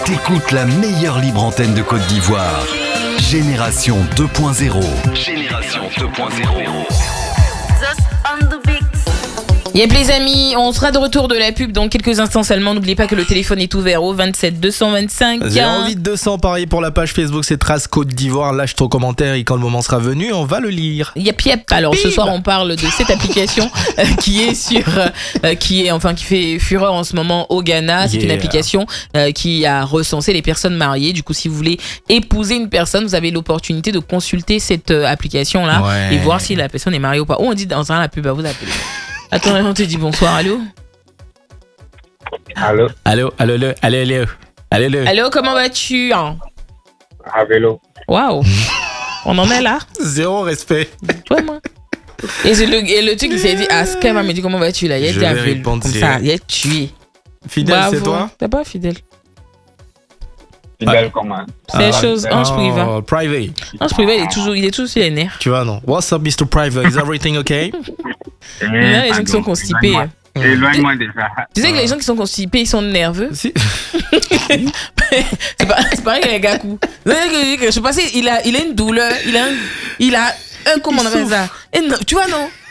T'écoutes la meilleure libre antenne de Côte d'Ivoire. Génération 2.0. Génération 2.0. Yep les amis, on sera de retour de la pub dans quelques instants seulement. N'oubliez pas que le téléphone est ouvert au 27 225 08 200, pareil pour la page Facebook, c'est Trace Côte d'Ivoire. Lâche ton commentaire et quand le moment sera venu, on va le lire. Yep. Alors ce soir on parle de cette application qui fait fureur en ce moment au Ghana. C'est une application qui a recensé les personnes mariées. Du coup, si vous voulez épouser une personne, vous avez l'opportunité de consulter cette application là et voir si la personne est mariée ou pas. Ou on dit dans la pub à vous appeler. Attends, on te dit bonsoir, allô? Allô, comment vas-tu? À vélo. Waouh. On en est là? Zéro respect. Ouais, moi. Et le truc, il s'est dit, Skema m'a dit comment vas-tu là? Il a dit à vélo. Comme ça, il a tué. Fidèle, bravo. C'est toi? T'es pas fidèle. Fidèle comment? C'est la chose, Ange Priva. Private. Ange Priva, il est toujours sur les nerfs. Tu vois, non? What's up, Mr. Private? Is everything okay? Il y a les gens qui sont constipés. Éloigne-moi de ça. Tu sais que les gens qui sont constipés, ils sont nerveux. Si. c'est pareil avec Gakou. Je sais pas si il a une douleur, il a un comment on appelle ça? Tu vois, non?